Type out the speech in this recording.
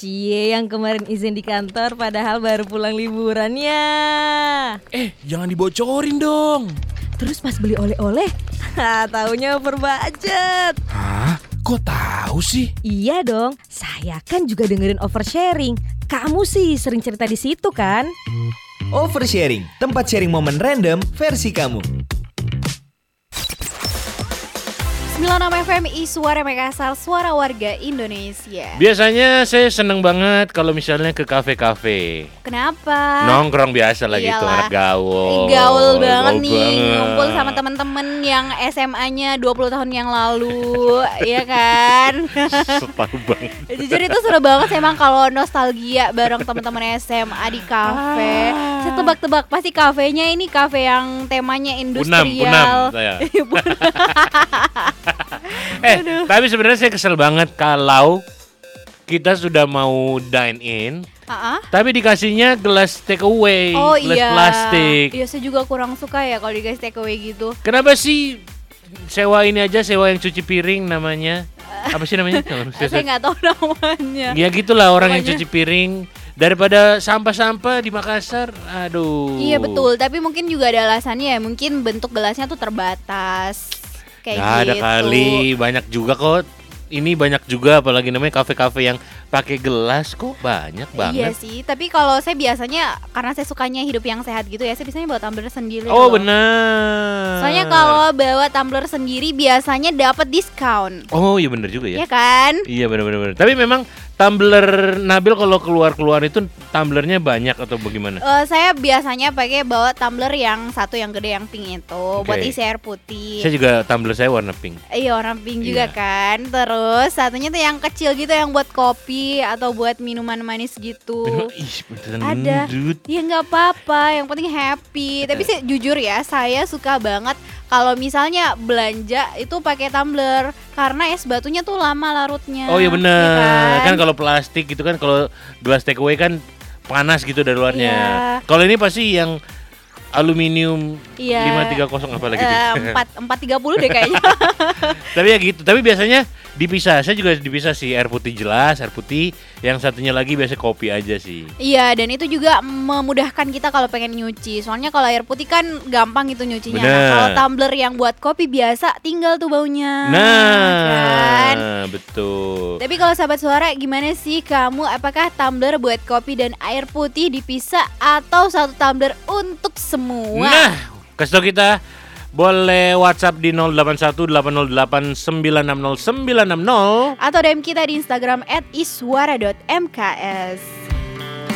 Cie yang kemarin izin di kantor padahal baru pulang liburannya. Jangan dibocorin dong. Terus pas beli oleh-oleh, taunya over budget. Hah? Kok tahu sih? Iya dong, saya kan juga dengerin oversharing. Kamu sih sering cerita di situ kan? Oversharing, tempat sharing momen random versi kamu. 96 FM Suara Makassar, suara warga Indonesia. Biasanya saya seneng banget kalau misalnya ke kafe-kafe. Kenapa? Nongkrong biasa lah gitu, Iyalah. anak gaul. Gaul banget nih, banget. ngumpul sama temen-temen yang SMA-nya 20 tahun yang lalu, iya kan? Tahu banget. Jujur itu seru banget sih emang kalau nostalgia bareng teman-teman SMA di kafe. Saya tebak-tebak pasti kafenya ini kafe yang temanya industrial. Punam saya. Tapi sebenarnya saya kesel banget kalau kita sudah mau dine in, tapi dikasihnya gelas take away, Oh gelas iya. plastik. Iya, saya juga kurang suka ya kalau dikasih take away gitu. Kenapa sih sewa ini aja, sewa yang cuci piring namanya? Apa sih namanya? Saya nggak tahu namanya. Ya gitulah orang yang Pokoknya. cuci piring daripada sampah-sampah di Makassar. Aduh. Iya betul, tapi mungkin juga ada alasannya ya. Mungkin bentuk gelasnya tuh terbatas. Kayak Nggak ada gitu. kali, banyak juga kok. Ini banyak juga apalagi namanya kafe-kafe yang pakai gelas kok banyak Iya banget. sih, tapi kalau saya biasanya karena saya sukanya hidup yang sehat gitu ya, saya biasanya bawa tumbler sendiri. Oh loh. benar. Soalnya kalau bawa tumbler sendiri biasanya dapat diskon. Oh iya benar juga ya. Ya kan? Iya benar. Tapi memang tumbler Nabil kalau keluar itu tumblernya banyak atau bagaimana? Saya biasanya pakai bawa tumbler yang satu yang gede yang pink itu buat Oke. isi air putih. Saya juga tumbler saya warna pink. Iya warna pink juga Iya. kan. Terus satunya tuh yang kecil gitu yang buat kopi atau buat minuman manis gitu. Ih, beneran Ada. gendut. Ya nggak apa-apa, yang penting happy. Tapi sih jujur ya, saya suka banget kalau misalnya belanja itu pakai tumbler karena es batunya tuh lama larutnya. Oh iya benar. Ya Kan kalau plastik gitu kan, kalau gelas take away kan panas gitu dari luarnya. Iya. Kalau ini pasti yang aluminium Iya. 530 apa lagi gitu. 430 deh kayaknya. Tapi ya gitu. Tapi biasanya dipisah. Saya juga dipisah sih, air putih jelas, air putih. Yang satunya lagi biasa kopi aja sih. Iya, dan itu juga memudahkan kita kalau pengen nyuci. Soalnya kalau air putih kan gampang itu nyucinya. Nah, Bener. kalau tumbler yang buat kopi biasa tinggal tuh baunya. Nah, Kan? betul. Tapi kalau sahabat suara gimana sih kamu? Apakah tumbler buat kopi dan air putih dipisah atau satu tumbler untuk semua? Nah, kasih tau kita boleh WhatsApp di 081808960 960. Atau DM kita di Instagram @iswara.mks.